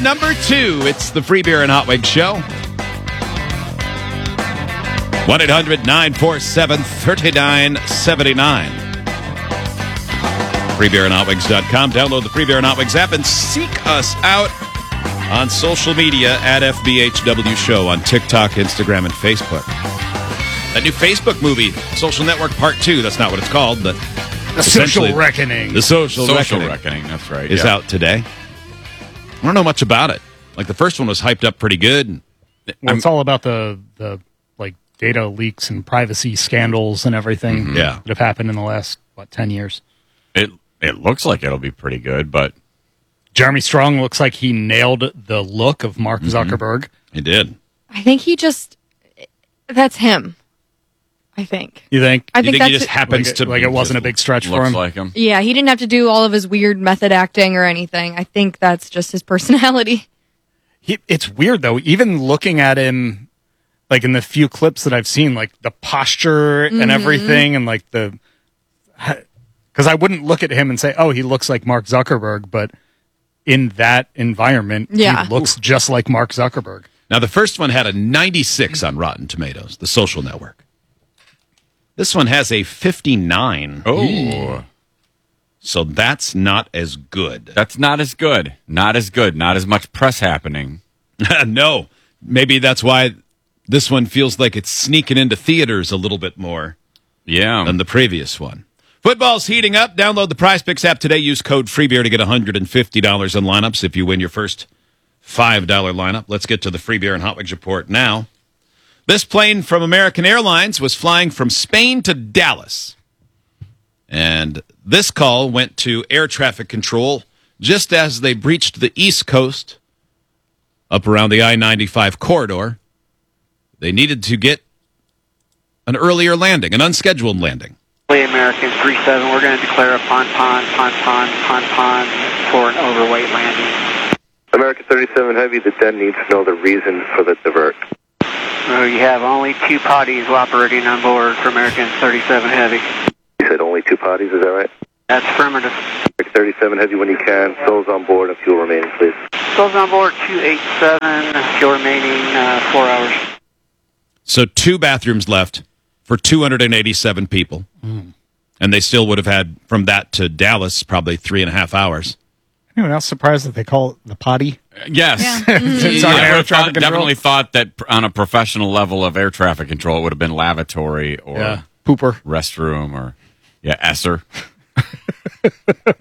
number 2. It's the Free Beer and Hot Wings Show. 1-800-947-3979. FreeBeerandHotWings.com. Download the Free Beer and Hot Wings app and seek us out on social media at FBHW Show on TikTok, Instagram, and Facebook. That new Facebook movie, Social Network Part 2, that's not what it's called, but The Social Reckoning. The Social Reckoning. That's right. Is out today. I don't know much about it. Like, the first one was hyped up pretty good. Well, it's all about the like data leaks and privacy scandals and everything that have happened in the last 10 years. It looks like it'll be pretty good, but Jeremy Strong looks like he nailed the look of Mark Zuckerberg. He did. I think that's him. I think. You think? I think he that's just happens to like it wasn't a big stretch for him. looks like him. Yeah, he didn't have to do all of his weird method acting or anything. I think that's just his personality. It's weird though, even looking at him, like in the few clips that I've seen, like the posture and everything, and like because I wouldn't look at him and say, "Oh, he looks like Mark Zuckerberg," but in that environment, he looks just like Mark Zuckerberg. Now, the first one had a 96 on Rotten Tomatoes, The Social Network. This one has a 59. Oh. So that's not as good. That's not as good. Not as good. Not as much press happening. No. Maybe that's why this one feels like it's sneaking into theaters a little bit more Yeah. than the previous one. Football's heating up. Download the Prize Picks app today. Use code FREEBEER to get $150 in lineups if you win your first $5 lineup. Let's get to the Free Beer and Hot Wings report now. This plane from American Airlines was flying from Spain to Dallas. And this call went to air traffic control just as they breached the East Coast up around the I-95 corridor. They needed to get an earlier landing, an unscheduled landing. American 37, we're going to declare a pon for an overweight landing. American 37 Heavy, the den needs to know the reason for the divert. You have only 2 potties operating on board for American 37 Heavy. You said only 2 potties, is that right? That's affirmative. American 37 Heavy, when you can, souls on board and fuel remaining, please. Souls on board 287, fuel remaining 4 hours. So 2 bathrooms left for 287 people. And they still would have had, from that to Dallas, probably 3.5 hours. Anyone else surprised that they call it the potty? Yes. It's on air traffic control? Definitely thought that on a professional level of air traffic control, it would have been lavatory or pooper, restroom or Esser. Do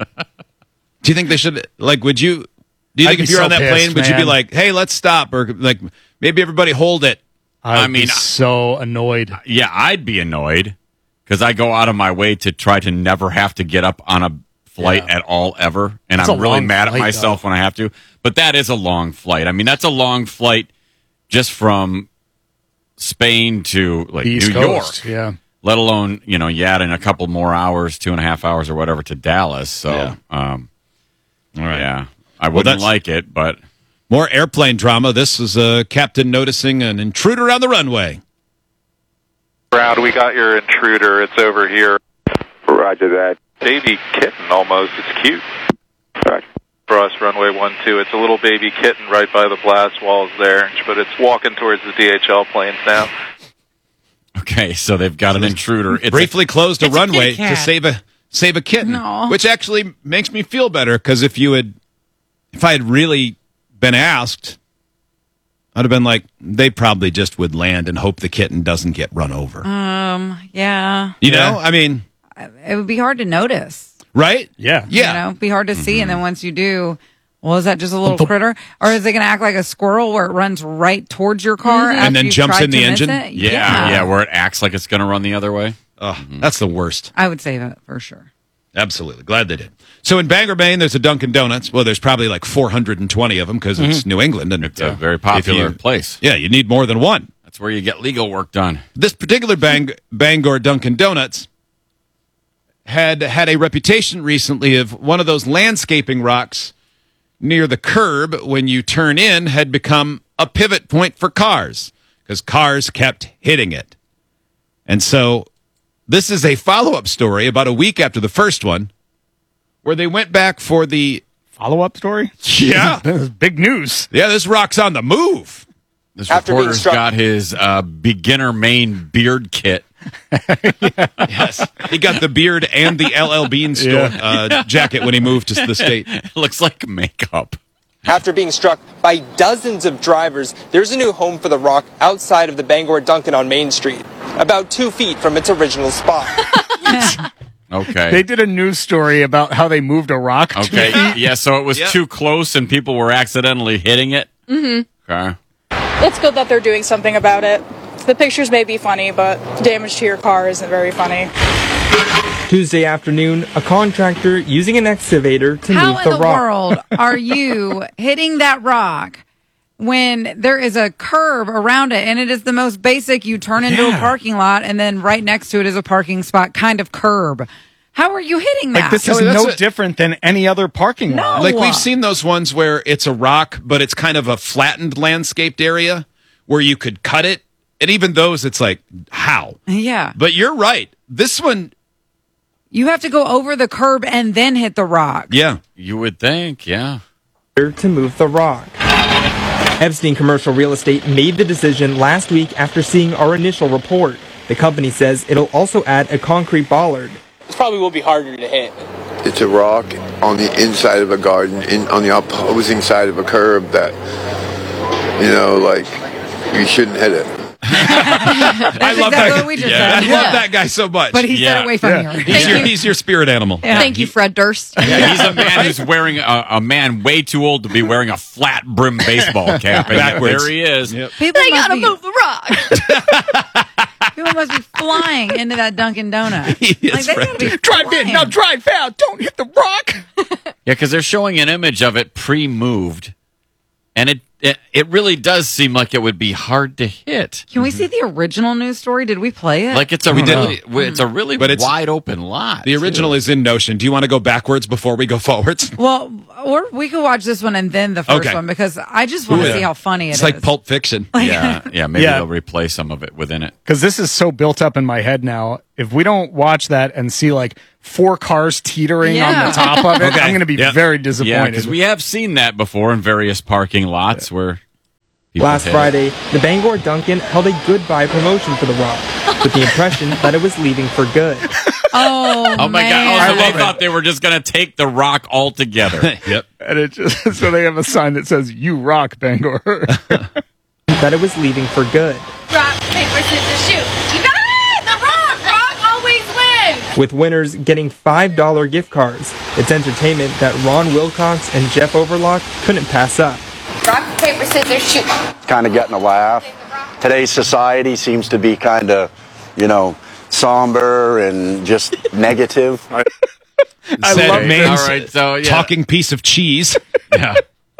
you think they should, like, do you think if you're on that plane, would you be like, hey, let's stop? Or, like, maybe everybody hold it? I'd be so annoyed. Yeah, I'd be annoyed because I go out of my way to try to never have to get up on a flight at all ever. And I'm really mad at myself when I have to. But that is a long flight. I mean, that's a long flight just from Spain to like New York. Yeah. Let alone, you add in a couple more hours, 2.5 hours or whatever to Dallas. So, all right. Yeah, I wouldn't like it, but. More airplane drama. This is a captain noticing an intruder on the runway. Brad, we got your intruder. It's over here. Roger that. Baby kitten almost. It's cute. Roger. For us, runway 12. It's a little baby kitten right by the blast walls there, but it's walking towards the DHL planes now. Okay, so they've got an intruder. It's briefly closed a runway to save a kitten, which actually makes me feel better because if I had really been asked, I'd have been like, they probably just would land and hope the kitten doesn't get run over. Yeah. You know, I mean, it would be hard to notice. Right? Yeah. It'd be hard to see. And then once you do, well, is that just a little critter? Or is it going to act like a squirrel where it runs right towards your car and then jumps in the engine? Yeah, where it acts like it's going to run the other way. Oh, that's the worst. I would say that for sure. Absolutely. Glad they did. So in Bangor, Maine, there's a Dunkin' Donuts. Well, there's probably like 420 of them because it's New England. And it's a very popular place. Yeah, you need more than one. That's where you get legal work done. This particular Bangor Dunkin' Donuts had a reputation recently of one of those landscaping rocks near the curb when you turn in had become a pivot point for cars because cars kept hitting it. And so this is a follow-up story about a week after the first one where they went back for the follow-up story? Yeah. This is big news. Yeah, this rock's on the move. This After being reporter's struck- got his beginner main beard kit. Yes. He got the beard and the LL Bean store jacket when he moved to the state. It looks like makeup. After being struck by dozens of drivers, there's a new home for the Rock outside of the Bangor Dunkin' on Main Street, about 2 feet from its original spot. Okay. They did a news story about how they moved a rock. Okay. Yeah, so it was too close and people were accidentally hitting it. Mm-hmm. Okay. It's good that they're doing something about it. The pictures may be funny, but damage to your car isn't very funny. Tuesday afternoon, a contractor using an excavator to How move in the the rock. world are you hitting that rock when there is a curb around it and it is the most basic? You turn into a parking lot and then right next to it is a parking spot kind of curb. How are you hitting that? Like, this is Kelly, that's no different than any other parking lot. Like, we've seen those ones where it's a rock, but it's kind of a flattened landscaped area where you could cut it. And even those, it's like, how? Yeah. But you're right. This one, You have to go over the curb and then hit the rock. yeah. You would think, yeah. To move the rock. Epstein Commercial Real Estate made the decision last week after seeing our initial report. The company says it'll also add a concrete bollard. This probably will be harder to hit. It's a rock on the inside of a garden, on the opposing side of a curb that, you shouldn't hit it. I love exactly that. what we just I said. love that guy so much. But he said it way funnier. He's your spirit animal. Thank you, Fred Durst. Yeah, he's a man who's wearing a man way too old to be wearing a flat brim baseball cap. And yet Backwards. there he is. Yep. People They must gotta be- move the rock. People must be flying into that Dunkin' Donut. He is Like, they Fred gotta be Drive in, flying. now drive out. Don't hit the rock. Yeah, because they're showing an image of it pre-moved, and it really does seem like it would be hard to hit. Can we see the original news story? Did we play it? Like it's a really But it's- wide open lot. The original is in Notion. Do you want to go backwards before we go forwards? well, or we could watch this one and then the first Okay. one because I just want to Yeah. see how funny It's is. like Pulp Fiction. Yeah, maybe Yeah. they'll replay some of it within it. Because this is so built up in my head now. If we don't watch that and see like 4 cars teetering on Yeah. the top of it, Okay. I'm going to be Yeah. very Yeah, disappointed. because we have seen that before in various parking lots where people Last hit it. Friday, the Bangor Dunkin' held a goodbye promotion for the rock, with the impression that it was leaving for good. oh Oh my man. god! I Also, they love it. thought they were just going to take the rock altogether. Yep. And it just so they have a sign that says "You rock, Bangor." That it was leaving for good. Rock, paper, scissors, shoot. You got it! The rock always wins! With winners getting $5 gift cards. It's entertainment that Ron Wilcox and Jeff Overlock couldn't pass up. Rock, paper, scissors, shoot. Kind of getting a laugh. Today's society seems to be kind of, somber and just negative. I Said love man's All right, so yeah. talking piece of cheese. Yeah.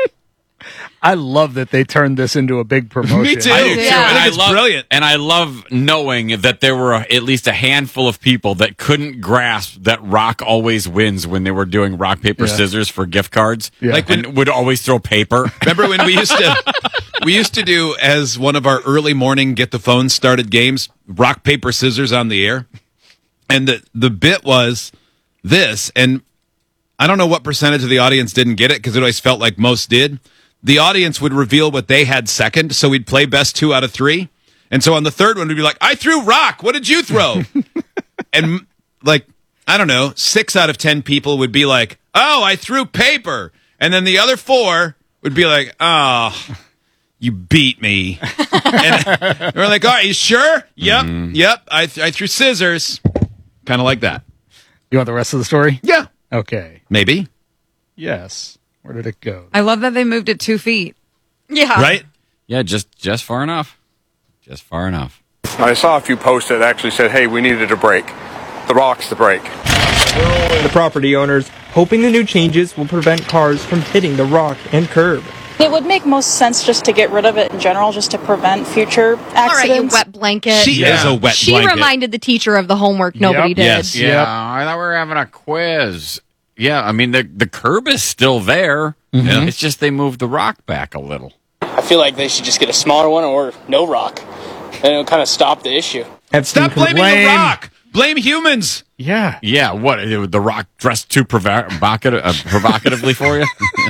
I love that they turned this into a big promotion. Me too. I do too. Yeah. And I think it's brilliant. And I love knowing that there were at least a handful of people that couldn't grasp that rock always wins when they were doing rock, paper, scissors for gift cards. Yeah. Like and would always throw paper. Remember when we used to do as one of our early morning get the phone started games, rock, paper, scissors on the air? And the bit was this, and I don't know what percentage of the audience didn't get it because it always felt like most did. The audience would reveal what they had second, so we'd play best 2 out of 3. And so on the third one, we'd be like, I threw rock. What did you throw? And like, I don't know, 6 out of 10 people would be like, oh, I threw paper. And then the other 4 would be like, oh, you beat me. And we're like, all right, you sure? Yep. I threw scissors. Kind of like that. You want the rest of the story? Yeah. Okay. Maybe. Yes. Where did it go? I love that they moved it 2 feet. Yeah. Right? Yeah, just far enough. Just far enough. I saw a few posts that actually said, hey, we needed a break. The rock's the break. The property owners hoping the new changes will prevent cars from hitting the rock and curb. It would make most sense just to get rid of it in general, just to prevent future All right, you accidents. wet blanket. She is a wet She blanket. reminded the teacher of the homework nobody did. Yes. Yeah, I thought we were having a quiz. Yeah, I mean the curb is still there. Mm-hmm. It's just they moved the rock back a little. I feel like they should just get a smaller one or no rock. And it'll kind of stop the issue. Epstein Stop blaming the rock. Blame humans. Yeah. Yeah, what? The Rock dressed too provocatively for you?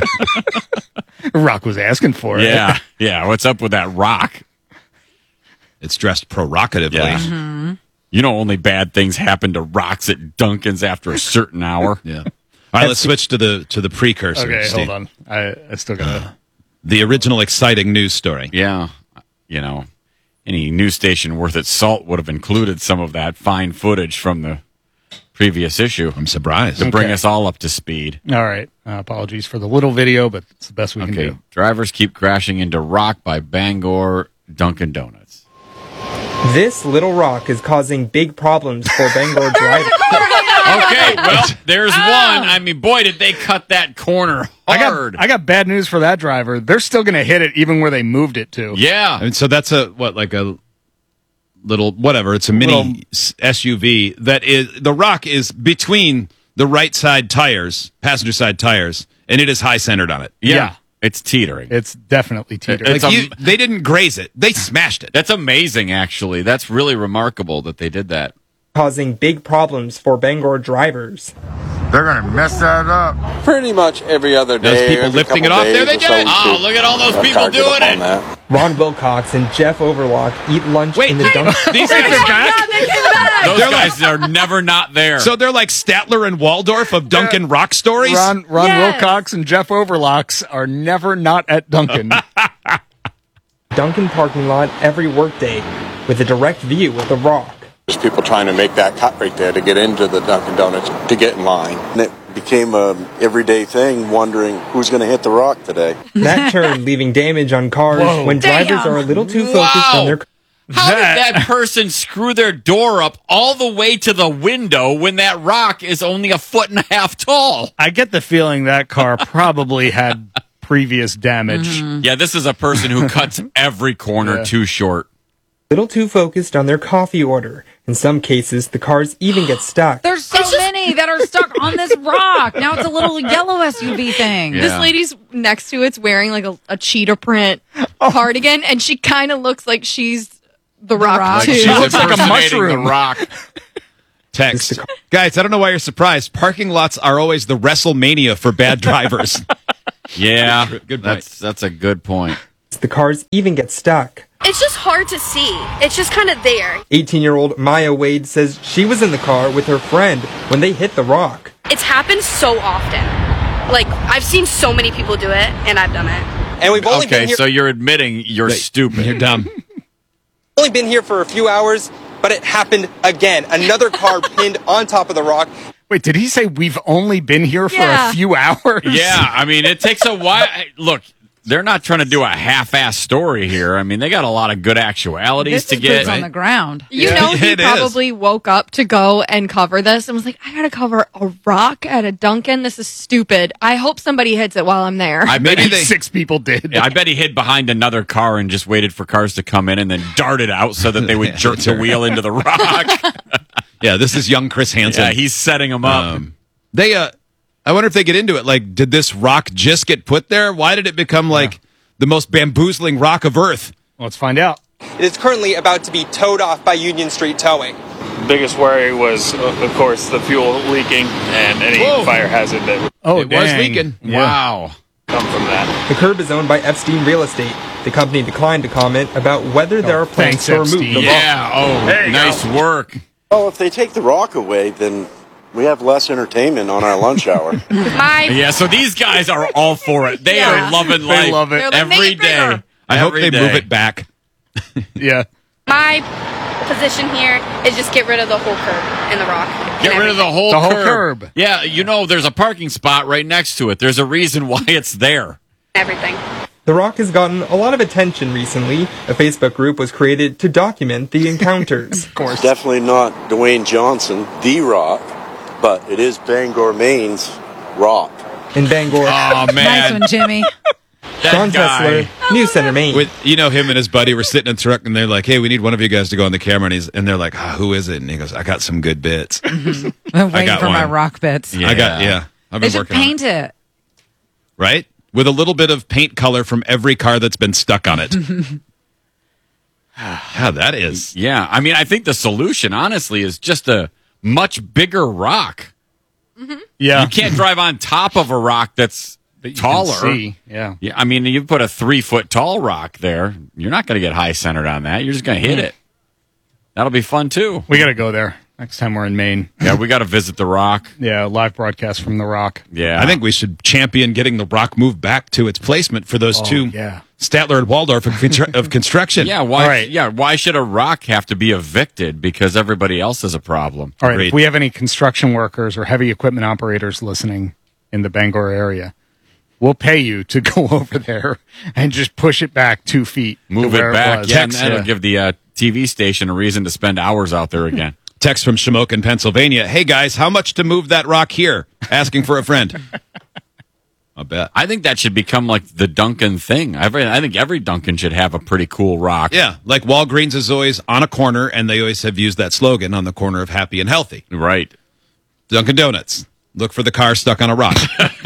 Rock was asking for it. Yeah, yeah. What's up with that Rock? It's dressed provocatively. Yeah. You know, only bad things happen to Rocks at Dunkin's after a certain hour. Yeah. All right, let's switch to the precursor. Okay, Steve. hold on. I still got the original exciting news story. Yeah. You know, any news station worth its salt would have included some of that fine footage from the previous issue. I'm surprised. To bring us all up to speed. All right. Apologies for the little video, but it's the best we can do. Drivers keep crashing into rock by Bangor Dunkin' Donuts. This little rock is causing big problems for Bangor drivers. Okay, well, there's one. I mean, boy, did they cut that corner hard. I got bad news for that driver. They're still going to hit it even where they moved it to. Yeah. I mean, so that's like a little, whatever. It's a mini SUV that is, the rock is between the right side tires, passenger side tires, and it is high centered on it. Yeah. It's teetering. It's definitely teetering. They didn't graze it. They smashed it. That's amazing, actually. That's really remarkable that they did that. Causing big problems for Bangor drivers. They're going to mess that up. Pretty much every other day. Those people lifting it off there, they did it. Oh, look at all those people doing it. Ron Wilcox and Jeff Overlock eat lunch in the Dunkin'. These guys are back? Those guys are never not there. So they're like Statler and Waldorf of Dunkin' Rock stories? Ron Wilcox and Jeff Overlocks are never not at Dunkin'. Dunkin' parking lot every workday with a direct view of the rock. There's people trying to make that cut right there to get into the Dunkin' Donuts to get in line. And it became a everyday thing, wondering who's going to hit the rock today. That turned leaving damage on cars when drivers are a little too focused on their... How did that person screw their door up all the way to the window when that rock is only 1.5 feet tall? I get the feeling that car probably had previous damage. Yeah, this is a person who cuts every corner too short. Little too focused on their coffee order. In some cases, the cars even get stuck. There's so many that are stuck on this rock. Now it's a little yellow SUV thing. This lady's next to it's wearing like a cheetah print cardigan, and she kind of looks like she's the rock too. She looks like a mushroom. The rock. Text. Guys, I don't know why you're surprised. Parking lots are always the WrestleMania for bad drivers. Yeah, good point. That's a good point. The cars even get stuck. It's just hard to see. It's just kind of there. 18-year-old Maya Wade says she was in the car with her friend when they hit the rock. It's happened so often. Like, I've seen so many people do it, and I've done it. And we've only been Okay, here. so you're admitting you're stupid. You're dumb. Only been here for a few hours, but it happened again. Another car pinned on top of the rock. Wait, did he say we've only been here for a few hours? Yeah, I mean, it takes a while. Look, they're not trying to do a half-ass story here. I mean, they got a lot of good actualities to get. On the ground. You know, he probably woke up to go and cover this and was like, I gotta cover a rock at a Dunkin'. This is stupid. I hope somebody hits it while I'm there. I bet 6 people did. Yeah, I bet he hid behind another car and just waited for cars to come in and then darted out so that they would jerk the wheel into the rock. Yeah, this is young Chris Hansen. Yeah, he's setting them up. I wonder if they get into it. Like, did this rock just get put there? Why did it become like the most bamboozling rock of Earth? Let's find out. It is currently about to be towed off by Union Street Towing. Biggest worry was, of course, the fuel leaking and any fire hazard that It was leaking. Yeah. Wow. come from that. The curb is owned by Epstein Real Estate. The company declined to comment about whether there are plans to remove the rock. Yeah, nice work. Oh, if they take the rock away, then we have less entertainment on our lunch hour. Yeah, so these guys are all for it. They are loving life. They love it. Like, every day. I hope they Every move day. it back. Yeah. My position here is just get rid of the whole curb and the rock. Get rid of the whole The whole curb. curb. Yeah, you know, there's a parking spot right next to it. There's a reason why it's there. Everything. The rock has gotten a lot of attention recently. A Facebook group was created to document the encounters. Of course. Definitely not Dwayne Johnson, The Rock, but it is Bangor, Maine's Rock. In Bangor, Oh, Nice man. one, Jimmy. That John guy. Tessler, News Center, Maine. Him and his buddy were sitting in a truck, and they're like, "Hey, we need one of you guys to go on the camera." And they're like, "Who is it?" And he goes, "I got some good bits." I'm waiting got for my one. rock bits. Yeah. I've They been should working on paint it. right? With a little bit of paint color from every car that's been stuck on it. How that is. Yeah, I mean, I think the solution, honestly, is just to much bigger rock. Mm-hmm. Yeah. You can't drive on top of a rock that's taller. See. Yeah. I mean, you put a 3-foot tall rock there, you're not going to get high centered on that. You're just going to hit it. That'll be fun, too. We got to go there next time we're in Maine. Yeah, we got to visit the rock. Yeah, live broadcast from the rock. Yeah. I think we should champion getting the rock moved back to its placement for those two. Yeah. Statler and Waldorf of construction. Yeah, why? Right. Yeah, why should a rock have to be evicted because everybody else is a problem? All right, if we have any construction workers or heavy equipment operators listening in the Bangor area, we'll pay you to go over there and just push it back 2 feet. Move it back. Yeah, and that'll give the TV station a reason to spend hours out there again. Text from Shamokin, Pennsylvania. Hey, guys, how much to move that rock here? Asking for a friend. I bet. I think that should become like the Dunkin' thing. I think every Dunkin' should have a pretty cool rock. Yeah, like Walgreens is always on a corner, and they always have used that slogan on the corner of happy and healthy. Right. Dunkin' Donuts. Look for the car stuck on a rock.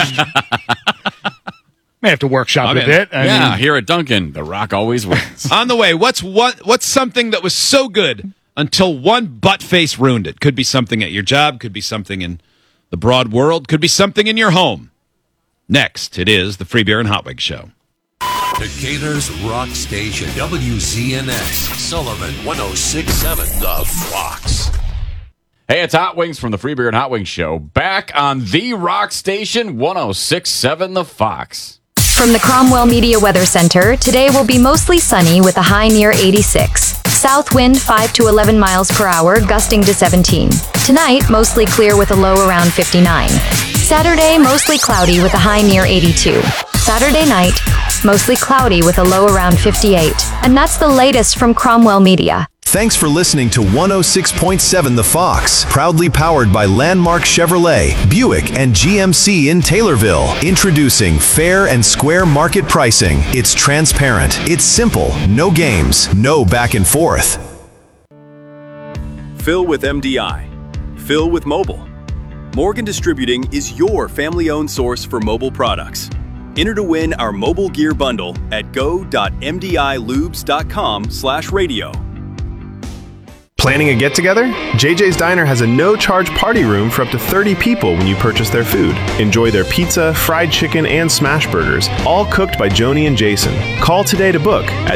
May have to workshop a bit. I mean, here at Dunkin', the rock always wins. On the way, what's something that was so good until one butt face ruined it? Could be something at your job, could be something in the broad world, could be something in your home. Next, it is the Free Beer and Hot Wings Show. Decatur's rock station, WZNX, Sullivan 106.7 The Fox. Hey, it's Hot Wings from the Free Beer and Hot Wings Show. Back on the rock station, 106.7 The Fox. From the Cromwell Media Weather Center, today will be mostly sunny with a high near 86. South wind 5 to 11 miles per hour, gusting to 17. Tonight, mostly clear with a low around 59. Saturday, mostly cloudy with a high near 82. Saturday night, mostly cloudy with a low around 58. And that's the latest from Cromwell Media. Thanks for listening to 106.7 The Fox, proudly powered by Landmark Chevrolet, Buick, and GMC in Taylorville. Introducing fair and square market pricing. It's transparent, it's simple, no games, no back and forth. Fill with MDI. Fill with mobile. Morgan Distributing is your family-owned source for mobile products. Enter to win our mobile gear bundle at go.mdilubes.com/radio. Planning a get-together? JJ's Diner has a no-charge party room for up to 30 people when you purchase their food. Enjoy their pizza, fried chicken, and smash burgers, all cooked by Joni and Jason. Call today to book at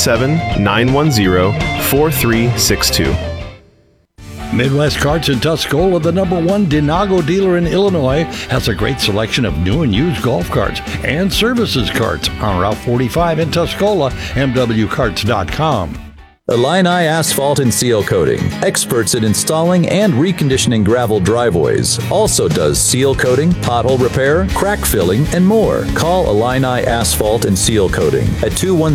217-910-4362. Midwest Carts in Tuscola, the #1 Denago dealer in Illinois, has a great selection of new and used golf carts and services carts on Route 45 in Tuscola, mwcarts.com. Illini Asphalt and Seal Coating, experts in installing and reconditioning gravel driveways. Also does seal coating, pothole repair, crack filling, and more. Call Illini Asphalt and Seal Coating at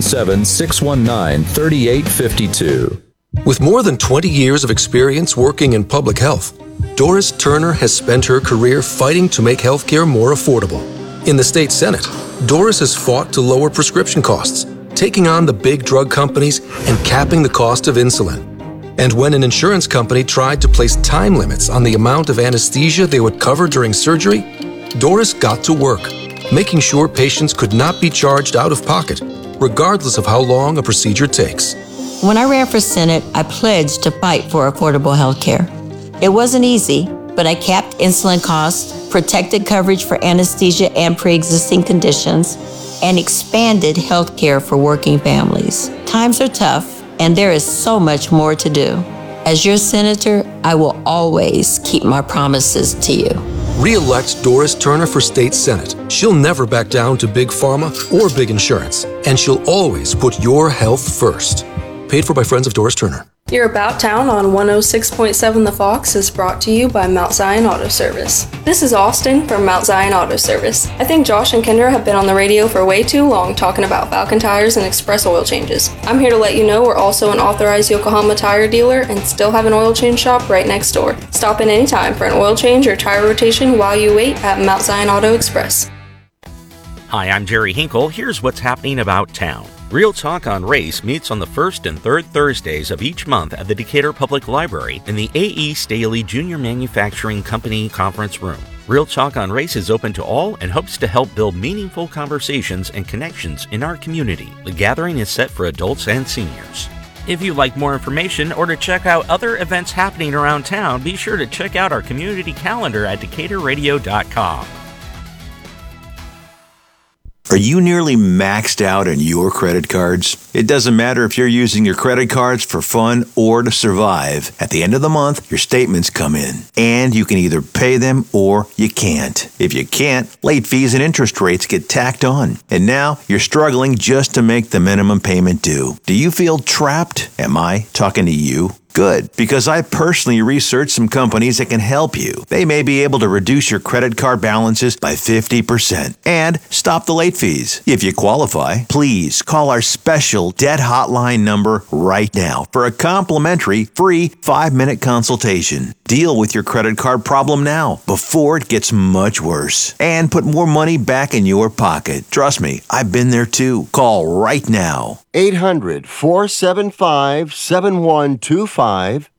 217-619-3852. With more than 20 years of experience working in public health, Doris Turner has spent her career fighting to make healthcare more affordable. In the state Senate, Doris has fought to lower prescription costs, taking on the big drug companies and capping the cost of insulin. And when an insurance company tried to place time limits on the amount of anesthesia they would cover during surgery, Doris got to work, making sure patients could not be charged out of pocket, regardless of how long a procedure takes. When I ran for Senate, I pledged to fight for affordable health care. It wasn't easy, but I capped insulin costs, protected coverage for anesthesia and pre-existing conditions, and expanded health care for working families. Times are tough, and there is so much more to do. As your senator, I will always keep my promises to you. Re-elect Doris Turner for State Senate. She'll never back down to big pharma or big insurance, and she'll always put your health first. Paid for by Friends of Doris Turner. Your About Town on 106.7 The Fox is brought to you by Mount Zion Auto Service. This is Austin from Mount Zion Auto Service. I think Josh and Kendra have been on the radio for way too long talking about Falcon tires and express oil changes. I'm here to let you know we're also an authorized Yokohama tire dealer and still have an oil change shop right next door. Stop in anytime for an oil change or tire rotation while you wait at Mount Zion Auto Express. Hi, I'm Jerry Hinkle. Here's what's happening about town. Real Talk on Race meets on the first and third Thursdays of each month at the Decatur Public Library in the A.E. Staley Jr. Manufacturing Company Conference Room. Real Talk on Race is open to all and hopes to help build meaningful conversations and connections in our community. The gathering is set for adults and seniors. If you'd like more information or to check out other events happening around town, be sure to check out our community calendar at DecaturRadio.com. Are you nearly maxed out on your credit cards? It doesn't matter if you're using your credit cards for fun or to survive. At the end of the month, your statements come in, and you can either pay them or you can't. If you can't, late fees and interest rates get tacked on. And now you're struggling just to make the minimum payment due. Do you feel trapped? Am I talking to you? Good, because I personally researched some companies that can help you. They may be able to reduce your credit card balances by 50% and stop the late fees. If you qualify, please call our special debt hotline number right now for a complimentary free 5-minute consultation. Deal with your credit card problem now before it gets much worse and put more money back in your pocket. Trust me, I've been there too. Call right now. 800-475-7125.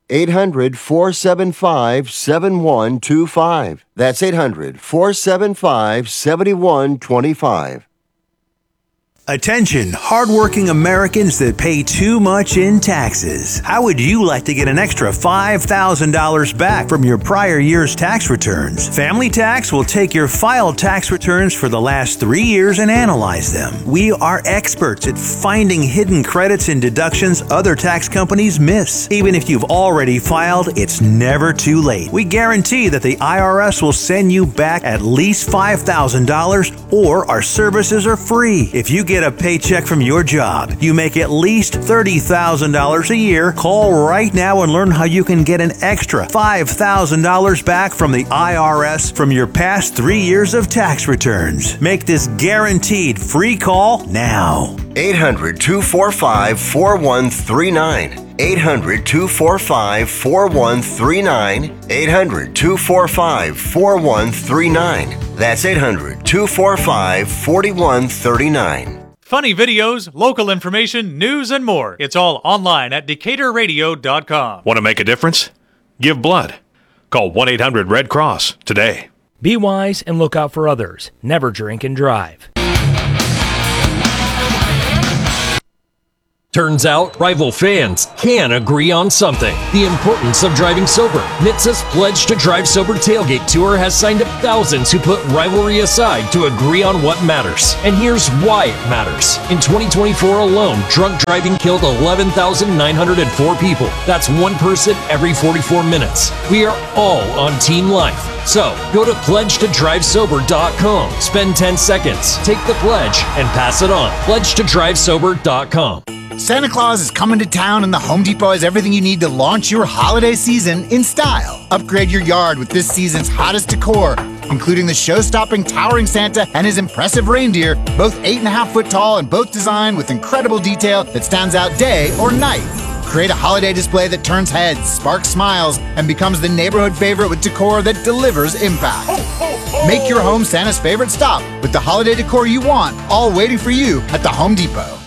800-475-7125. That's 800-475-7125. Attention, hardworking Americans that pay too much in taxes. How would you like to get an extra $5,000 back from your prior year's tax returns? Family Tax will take your filed tax returns for the last 3 years and analyze them. We are experts at finding hidden credits and deductions other tax companies miss. Even if you've already filed, it's never too late. We guarantee that the IRS will send you back at least $5,000 or our services are free. If you get a paycheck from your job, you make at least $30,000 a year, call right now and learn how you can get an extra $5,000 back from the IRS from your past 3 years of tax returns. Make this guaranteed free call now. 800-245-4139. 800-245-4139. 800-245-4139. That's 800-245-4139. Funny videos, local information, news, and more. It's all online at DecaturRadio.com. Want to make a difference? Give blood. Call 1-800-RED CROSS today. Be wise and look out for others. Never drink and drive. Turns out, rival fans can agree on something. The importance of driving sober. NHTSA's Pledge to Drive Sober Tailgate Tour has signed up thousands who put rivalry aside to agree on what matters. And here's why it matters. In 2024 alone, drunk driving killed 11,904 people. That's one person every 44 minutes. We are all on team life. So, go to pledgetodrivesober.com. Spend 10 seconds, take the pledge, and pass it on. Pledgetodrivesober.com. Santa Claus is coming to town, and the Home Depot has everything you need to launch your holiday season in style. Upgrade your yard with this season's hottest decor, including the show-stopping towering Santa and his impressive reindeer, both 8.5-foot tall and both designed with incredible detail that stands out day or night. Create a holiday display that turns heads, sparks smiles, and becomes the neighborhood favorite with decor that delivers impact. Make your home Santa's favorite stop with the holiday decor you want, all waiting for you at the Home Depot.